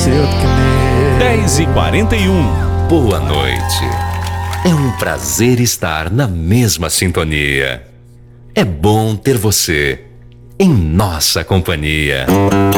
10h41. Boa noite. É um prazer estar na mesma sintonia. É bom ter você em nossa companhia.